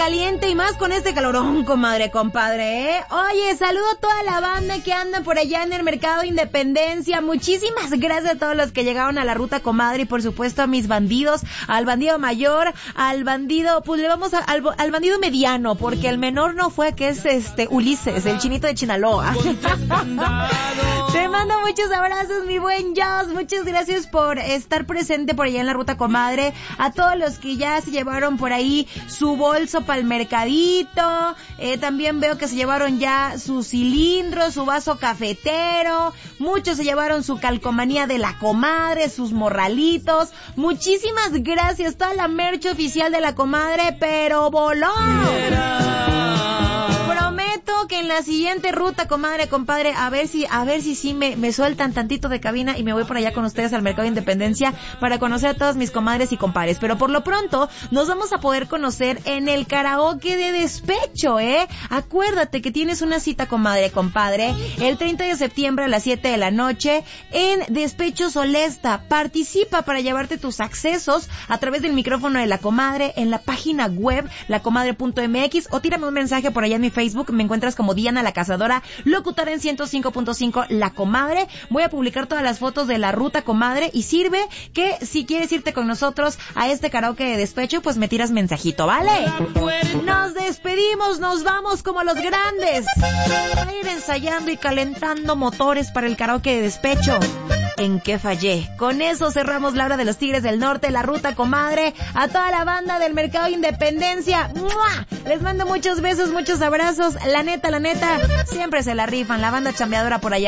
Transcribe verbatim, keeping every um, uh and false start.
caliente y más con este calorón, comadre, compadre, ¿eh? Oye, saludo a toda la banda que anda por allá en el Mercado Independencia. Muchísimas gracias a todos los que llegaron a la ruta, comadre, y por supuesto a mis bandidos, al bandido mayor, al bandido, pues le vamos a, al, al bandido mediano, porque el menor no fue, que es este Ulises, el chinito de Chinaloa. Te mando muchos abrazos, mi buen Joss. Muchas gracias por estar presente por allá en la ruta, comadre. A todos los que ya se llevaron por ahí su bolso para el mercadito. Eh, también veo que se llevaron ya su cilindro, su vaso cafetero. Muchos se llevaron su calcomanía de la comadre, sus morralitos. Muchísimas gracias. Toda la merch oficial de la comadre, pero voló. Prometo que en la siguiente ruta, comadre, compadre, a ver si, a ver si sí me, me sueltan tantito de cabina y me voy por allá con ustedes al Mercado Independencia para conocer a todas mis comadres y compadres. Pero por lo pronto nos vamos a poder conocer en el karaoke de despecho, ¿eh? Acuérdate que tienes una cita, comadre, compadre, el treinta de septiembre a las siete de la noche en Despecho Solesta. Participa para llevarte tus accesos a través del micrófono de la comadre en la página web lacomadre punto m x o tírame un mensaje por allá en mi Facebook. Me encuentras como Diana la Cazadora, locutora en ciento cinco punto cinco La Comadre. Voy a publicar todas las fotos de la ruta, comadre, y sirve que si quieres irte con nosotros a este karaoke de despecho, pues me tiras mensajito, ¿vale? Nos despedimos, nos vamos como los grandes a ir ensayando y calentando motores para el karaoke de despecho. ¿En qué fallé? Con eso cerramos la hora de los Tigres del Norte, la ruta, comadre. A toda la banda del Mercado Independencia, ¡mua! Les mando muchos besos, muchos abrazos. La neta, la neta, siempre se la rifan. La banda chambeadora por allá.